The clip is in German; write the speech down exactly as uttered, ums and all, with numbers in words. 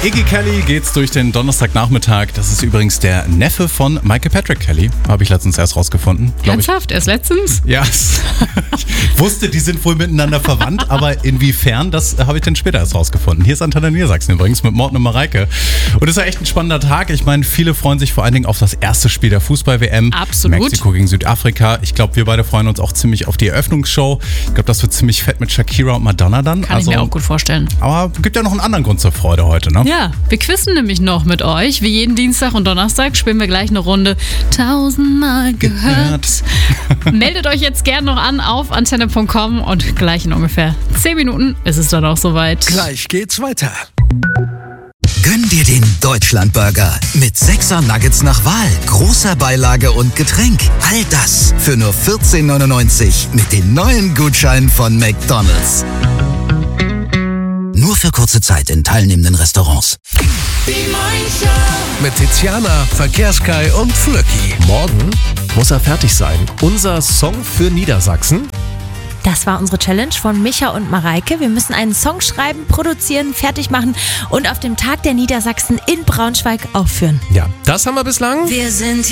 Iggy Kelly geht's durch den Donnerstagnachmittag. Das ist übrigens der Neffe von Michael Patrick Kelly. Habe ich letztens erst rausgefunden. Ernsthaft? Erst letztens? Ja, ich wusste, die sind wohl miteinander verwandt, aber inwiefern, das habe ich dann später erst rausgefunden. Hier ist Antenne Niedersachsen übrigens mit Morten und Mareike. Und es ist ja echt ein spannender Tag. Ich meine, viele freuen sich vor allen Dingen auf das erste Spiel der Fußball-W M. Absolut. Mexiko gegen Südafrika. Ich glaube, wir beide freuen uns auch ziemlich auf die Eröffnungsshow. Ich glaube, das wird ziemlich fett mit Shakira und Madonna dann. Kann also, ich mir auch gut vorstellen. Aber es gibt ja noch einen anderen Grund zur Freude heute, ne? Ja, wir quizzen nämlich noch mit euch. Wie jeden Dienstag und Donnerstag spielen wir gleich eine Runde tausendmal gehört. Meldet euch jetzt gern noch an auf antenne punkt com und gleich in ungefähr zehn Minuten ist es dann auch soweit. Gleich geht's weiter. Gönn dir den Deutschlandburger mit sechser Nuggets nach Wahl, großer Beilage und Getränk. All das für nur vierzehn neunundneunzig mit den neuen Gutscheinen von McDonald's. Nur für kurze Zeit in teilnehmenden Restaurants. Mit Tiziana, Verkehrskai und Flöcki. Morgen muss er fertig sein. Unser Song für Niedersachsen. Das war unsere Challenge von Micha und Mareike. Wir müssen einen Song schreiben, produzieren, fertig machen und auf dem Tag der Niedersachsen in Braunschweig aufführen. Ja, das haben wir bislang. Wir sind